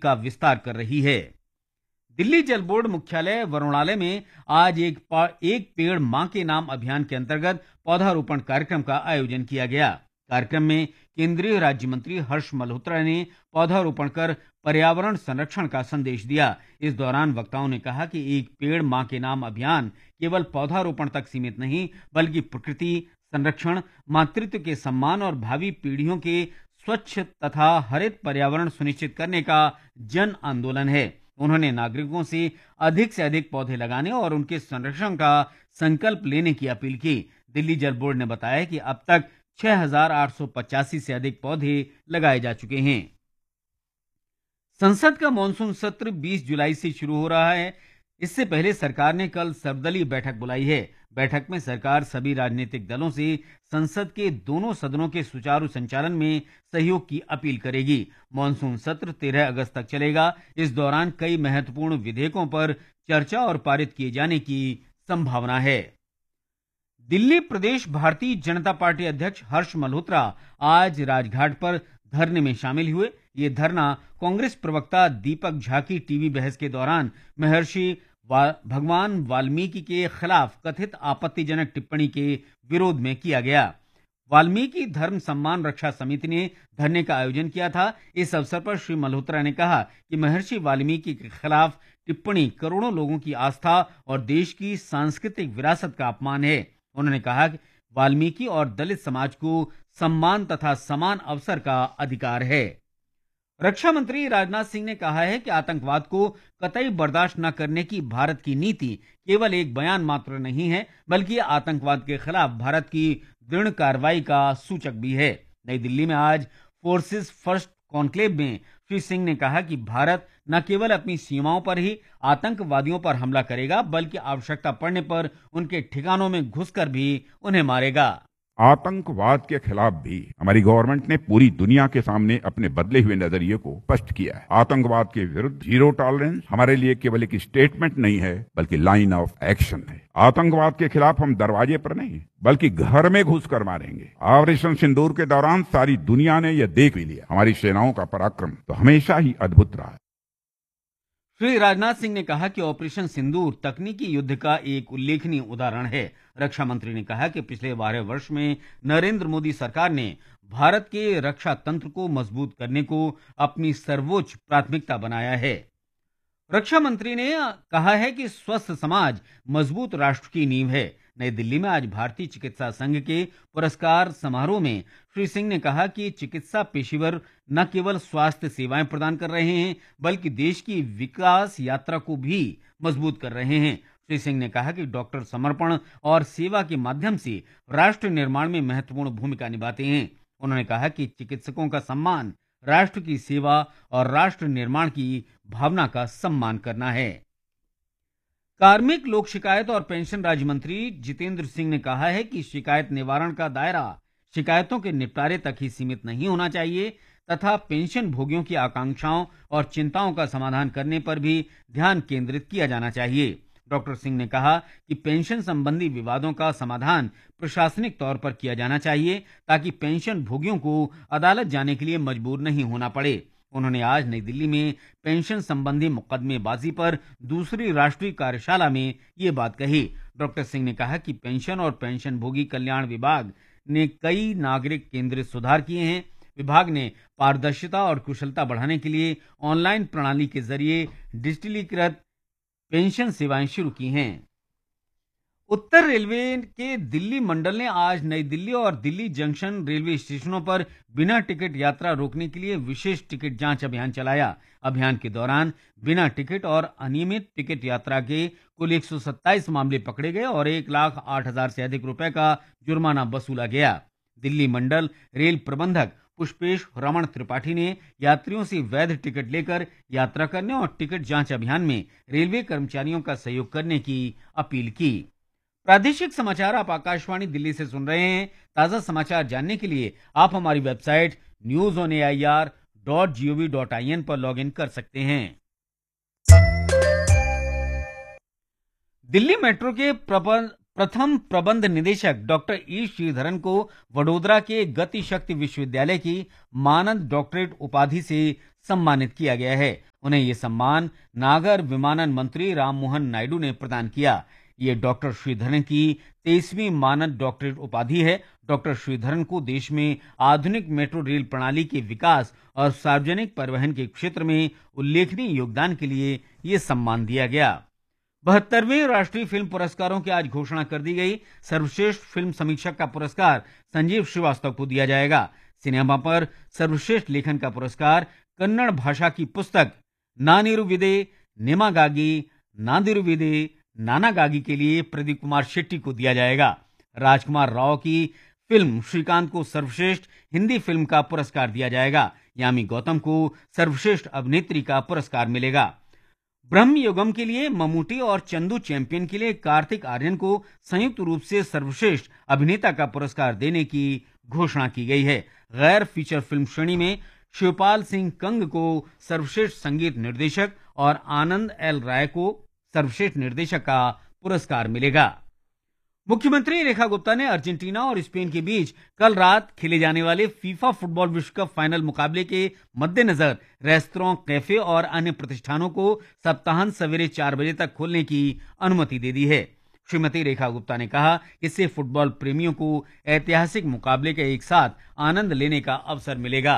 का विस्तार कर रही है। दिल्ली जल बोर्ड मुख्यालय वरुणालय में आज एक पेड़ मां के नाम अभियान के अंतर्गत पौधारोपण कार्यक्रम का आयोजन किया गया। कार्यक्रम में केंद्रीय राज्य मंत्री हर्ष मल्होत्रा ने पौधारोपण कर पर्यावरण संरक्षण का संदेश दिया। इस दौरान वक्ताओं ने कहा कि एक पेड़ मां के नाम अभियान केवल पौधारोपण तक सीमित नहीं, बल्कि प्रकृति संरक्षण, मातृत्व के सम्मान और भावी पीढ़ियों के स्वच्छ तथा हरित पर्यावरण सुनिश्चित करने का जन आंदोलन है। उन्होंने नागरिकों से अधिक पौधे लगाने और उनके संरक्षण का संकल्प लेने की अपील की। दिल्ली जल बोर्ड ने बताया कि अब तक 6,885 से अधिक पौधे लगाए जा चुके हैं। संसद का मॉनसून सत्र 20 जुलाई से शुरू हो रहा है। इससे पहले सरकार ने कल सर्वदलीय बैठक बुलाई है। बैठक में सरकार सभी राजनीतिक दलों से संसद के दोनों सदनों के सुचारू संचालन में सहयोग की अपील करेगी। मॉनसून सत्र 13 अगस्त तक चलेगा। इस दौरान कई महत्वपूर्ण विधेयकों पर चर्चा और पारित किए जाने की संभावना है। दिल्ली प्रदेश भारतीय जनता पार्टी अध्यक्ष हर्ष मल्होत्रा आज राजघाट पर धरने में शामिल हुए। ये धरना कांग्रेस प्रवक्ता दीपक झा की टीवी बहस के दौरान महर्षि भगवान वाल्मीकि के खिलाफ कथित आपत्तिजनक टिप्पणी के विरोध में किया गया। वाल्मीकि धर्म सम्मान रक्षा समिति ने धरने का आयोजन किया था। इस अवसर पर श्री मल्होत्रा ने कहा कि महर्षि वाल्मीकि के खिलाफ टिप्पणी करोड़ों लोगों की आस्था और देश की सांस्कृतिक विरासत का अपमान है। उन्होंने कहा कि वाल्मीकि और दलित समाज को सम्मान तथा समान अवसर का अधिकार है। रक्षा मंत्री राजनाथ सिंह ने कहा है कि आतंकवाद को कतई बर्दाश्त न करने की भारत की नीति केवल एक बयान मात्र नहीं है, बल्कि आतंकवाद के खिलाफ भारत की दृढ़ कार्रवाई का सूचक भी है। नई दिल्ली में आज फोर्सेस फर्स्ट कॉन्क्लेव में श्री सिंह ने कहा कि भारत न केवल अपनी सीमाओं पर ही आतंकवादियों पर हमला करेगा, बल्कि आवश्यकता पड़ने पर उनके ठिकानों में घुसकर भी उन्हें मारेगा। आतंकवाद के खिलाफ भी हमारी गवर्नमेंट ने पूरी दुनिया के सामने अपने बदले हुए नजरिए को स्पष्ट किया है। आतंकवाद के विरुद्ध जीरो टॉलरेंस हमारे लिए केवल एक स्टेटमेंट नहीं है, बल्कि लाइन ऑफ एक्शन है। आतंकवाद के खिलाफ हम दरवाजे पर नहीं, बल्कि घर में घुसकर मारेंगे। ऑपरेशन सिंदूर के दौरान सारी दुनिया ने यह देख भी लिया। हमारी सेनाओं का पराक्रम तो हमेशा ही अद्भुत रहा है। श्री राजनाथ सिंह ने कहा कि ऑपरेशन सिंदूर तकनीकी युद्ध का एक उल्लेखनीय उदाहरण है। रक्षा मंत्री ने कहा कि पिछले 12 वर्ष में नरेंद्र मोदी सरकार ने भारत के रक्षा तंत्र को मजबूत करने को अपनी सर्वोच्च प्राथमिकता बनाया है। रक्षा मंत्री ने कहा है कि स्वस्थ समाज मजबूत राष्ट्र की नींव है। नई दिल्ली में आज भारतीय चिकित्सा संघ के पुरस्कार समारोह में श्री सिंह ने कहा कि चिकित्सा पेशेवर न केवल स्वास्थ्य सेवाएं प्रदान कर रहे हैं, बल्कि देश की विकास यात्रा को भी मजबूत कर रहे हैं। श्री सिंह ने कहा कि डॉक्टर समर्पण और सेवा के माध्यम से राष्ट्र निर्माण में महत्वपूर्ण भूमिका निभाते हैं। उन्होंने कहा कि चिकित्सकों का सम्मान राष्ट्र की सेवा और राष्ट्र निर्माण की भावना का सम्मान करना है। कार्मिक, लोक शिकायत और पेंशन राज्य मंत्री जितेंद्र सिंह ने कहा है कि शिकायत निवारण का दायरा शिकायतों के निपटारे तक ही सीमित नहीं होना चाहिए तथा पेंशन भोगियों की आकांक्षाओं और चिंताओं का समाधान करने पर भी ध्यान केंद्रित किया जाना चाहिए। डॉक्टर सिंह ने कहा कि पेंशन संबंधी विवादों का समाधान प्रशासनिक तौर पर किया जाना चाहिए ताकि पेंशन भोगियों को अदालत जाने के लिए मजबूर नहीं होना पड़े। उन्होंने आज नई दिल्ली में पेंशन संबंधी मुकदमेबाजी पर दूसरी राष्ट्रीय कार्यशाला में ये बात कही। डॉक्टर सिंह ने कहा कि पेंशन और पेंशन भोगी कल्याण विभाग ने कई नागरिक केंद्रित सुधार किए हैं। विभाग ने पारदर्शिता और कुशलता बढ़ाने के लिए ऑनलाइन प्रणाली के जरिए डिजिटलीकृत पेंशन सेवाएं शुरू की हैं। उत्तर रेलवे के दिल्ली मंडल ने आज नई दिल्ली और दिल्ली जंक्शन रेलवे स्टेशनों पर बिना टिकट यात्रा रोकने के लिए विशेष टिकट जांच अभियान चलाया। अभियान के दौरान बिना टिकट और अनियमित टिकट यात्रा के कुल 127 मामले पकड़े गए और 1,08,000 से अधिक रुपए का जुर्माना वसूला गया। दिल्ली मंडल रेल प्रबंधक पुष्पेश रमण त्रिपाठी ने यात्रियों से वैध टिकट लेकर यात्रा करने और टिकट जांच अभियान में रेलवे कर्मचारियों का सहयोग करने की अपील की। प्रादेशिक समाचार आप आकाशवाणी दिल्ली से सुन रहे हैं। ताजा समाचार जानने के लिए आप हमारी वेबसाइट newsonair.gov.in पर लॉगिन कर सकते हैं। दिल्ली मेट्रो के प्रथम प्रबंध निदेशक डॉक्टर ई श्रीधरन को वडोदरा के गति शक्ति विश्वविद्यालय की मानद डॉक्टरेट उपाधि से सम्मानित किया गया है। उन्हें ये सम्मान नागर विमानन मंत्री राममोहन नायडू ने प्रदान किया। ये डॉक्टर श्रीधरन की 23वीं मानद डॉक्टरेट उपाधि है। डॉक्टर श्रीधरन को देश में आधुनिक मेट्रो रेल प्रणाली के विकास और सार्वजनिक परिवहन के क्षेत्र में उल्लेखनीय योगदान के लिए ये सम्मान दिया गया। 72वें राष्ट्रीय फिल्म पुरस्कारों की आज घोषणा कर दी गई। सर्वश्रेष्ठ फिल्म समीक्षक का पुरस्कार संजीव श्रीवास्तव को दिया जाएगा। सिनेमा पर सर्वश्रेष्ठ लेखन का पुरस्कार कन्नड़ भाषा की पुस्तक नानिरुविदे निमागागी नादिरुविदे नानागागी के लिए प्रदीप कुमार शेट्टी को दिया जाएगा। राजकुमार राव की फिल्म श्रीकांत को सर्वश्रेष्ठ हिंदी फिल्म का पुरस्कार दिया जाएगा। यामी गौतम को सर्वश्रेष्ठ अभिनेत्री का पुरस्कार मिलेगा। ब्रह्म युगम के लिए ममूटी और चंदू चैंपियन के लिए कार्तिक आर्यन को संयुक्त रूप से सर्वश्रेष्ठ अभिनेता का पुरस्कार देने की घोषणा की गई है। गैर फीचर फिल्म श्रेणी में शिवपाल सिंह कंग को सर्वश्रेष्ठ संगीत निर्देशक और आनंद एल राय को सर्वश्रेष्ठ निर्देशक का पुरस्कार मिलेगा। मुख्यमंत्री रेखा गुप्ता ने अर्जेंटीना और स्पेन के बीच कल रात खेले जाने वाले फीफा फुटबॉल विश्व कप फाइनल मुकाबले के मद्देनजर रेस्तरां, कैफे और अन्य प्रतिष्ठानों को सप्ताहांत सवेरे 4 बजे तक खोलने की अनुमति दे दी है। श्रीमती रेखा गुप्ता ने कहा, इससे फुटबॉल प्रेमियों को ऐतिहासिक मुकाबले का एक साथ आनंद लेने का अवसर मिलेगा।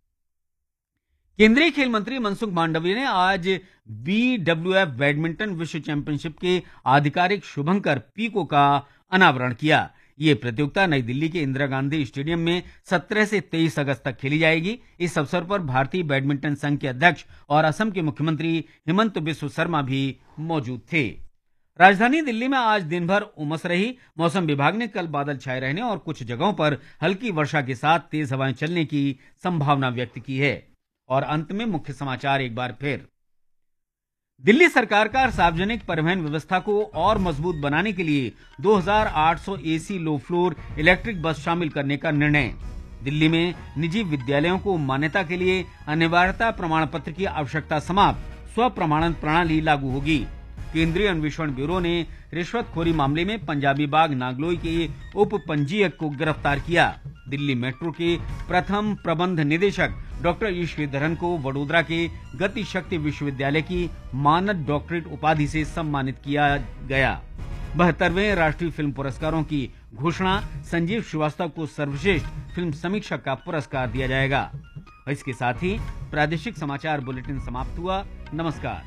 केंद्रीय खेल मंत्री मनसुख मांडविया ने आज BWF बैडमिंटन विश्व चैंपियनशिप के आधिकारिक शुभंकर पीको का अनावरण किया। ये प्रतियोगिता नई दिल्ली के इंदिरा गांधी स्टेडियम में 17 से 23 अगस्त तक खेली जाएगी। इस अवसर पर भारतीय बैडमिंटन संघ के अध्यक्ष और असम के मुख्यमंत्री हिमंत बिस्व शर्मा भी मौजूद थे। राजधानी दिल्ली में आज दिन भर उमस रही। मौसम विभाग ने कल बादल छाए रहने और कुछ जगहों पर हल्की वर्षा के साथ तेज हवाएं चलने की संभावना व्यक्त की है। और अंत में मुख्य समाचार एक बार फिर। दिल्ली सरकार का सार्वजनिक परिवहन व्यवस्था को और मजबूत बनाने के लिए 2800 AC low floor electric bus शामिल करने का निर्णय। दिल्ली में निजी विद्यालयों को मान्यता के लिए अनिवार्यता प्रमाण पत्र की आवश्यकता समाप्त, स्व प्रमाणन प्रणाली लागू होगी। केंद्रीय अन्वेषण ब्यूरो ने रिश्वतखोरी मामले में पंजाबी बाग नागलोई के उप पंजीयक को गिरफ्तार किया। दिल्ली मेट्रो के प्रथम प्रबंध निदेशक डॉक्टर ई श्रीधरन को वडोदरा के गति शक्ति विश्वविद्यालय की मानद डॉक्टरेट उपाधि से सम्मानित किया गया। 72वें राष्ट्रीय फिल्म पुरस्कारों की घोषणा, संजीव श्रीवास्तव को सर्वश्रेष्ठ फिल्म समीक्षक का पुरस्कार दिया जाएगा। इसके साथ ही प्रादेशिक समाचार बुलेटिन समाप्त हुआ। नमस्कार।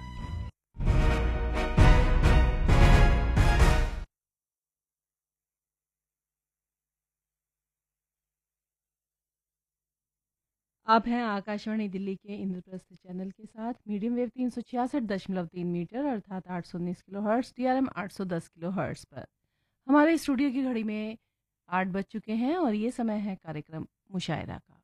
आप हैं आकाशवाणी दिल्ली के इंद्रप्रस्थ चैनल के साथ मीडियम वेव 366.3 मीटर अर्थात 819 किलोहर्ट्ज़, DRM 810 किलोहर्ट्ज़ पर। हमारे स्टूडियो की घड़ी में 8 बज चुके हैं और ये समय है कार्यक्रम मुशायरा का।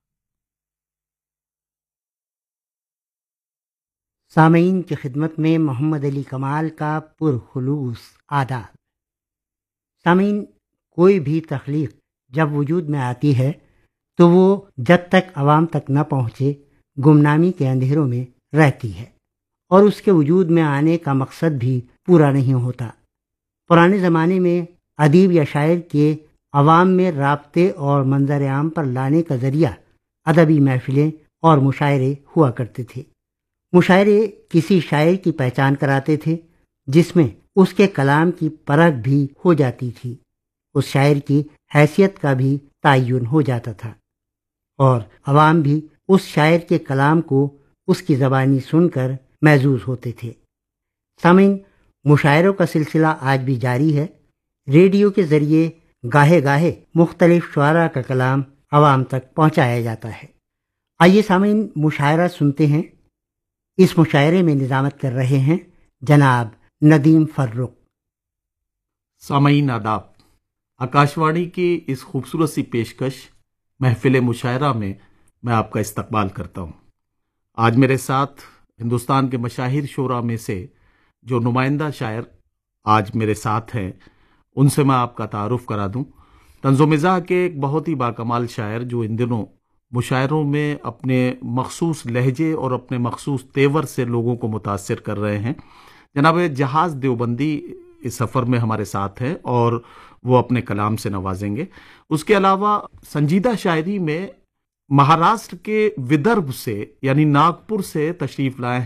सामीन की खिदमत में मोहम्मद अली कमाल का पुरखुलूस आदाब। सामीन, कोई भी तख्लीक जब वजूद में आती है तो वो जब तक आवाम तक न पहुँचे गुमनामी के अंधेरों में रहती है और उसके वजूद में आने का मकसद भी पूरा नहीं होता। पुराने ज़माने में अदीब या शायर के आवाम में राब्ते और मंजर आम पर लाने का ज़रिया अदबी महफिलें और मुशायरे हुआ करते थे। मुशायरे किसी शायर की पहचान कराते थे जिसमें उसके कलाम की परख भी हो जाती थी। उस शायर की हैसियत का भी तयन हो जाता था और अवाम भी उस शायर के कलाम को उसकी ज़बानी सुनकर महजूज होते थे। सामीन, मुशायरों का सिलसिला आज भी जारी है। रेडियो के ज़रिए गाहे गाहे मुख्तलिफ शुआरा का कलाम अवाम तक पहुँचाया जाता है। आइए सामीन, मुशायरा सुनते हैं। इस मुशायरे में निज़ामत कर रहे हैं जनाब नदीम फर्रुख। सामीन आदाब। आकाशवाणी की इस खूबसूरत सी पेशकश महफिल मुशायरा में मैं आपका इस्तकबाल करता हूँ। आज मेरे साथ हिंदुस्तान के मशाहिर शोरा में से जो नुमाइंदा शायर आज मेरे साथ हैं, उनसे मैं आपका तारुफ करा दूँ। तंज़ो-मिज़ाह के एक बहुत ही बाकमाल शायर जो इन दिनों मुशायरों में अपने मखसूस लहजे और अपने मखसूस तेवर से लोगों को मुतासिर कर रहे हैं, जनाब जहाज़ देवबंदी इस सफ़र में हमारे साथ हैं और वो अपने कलाम से नवाजेंगे। उसके अलावा संजीदा शायरी में महाराष्ट्र के विदर्भ से यानी नागपुर से तशरीफ लाए हैं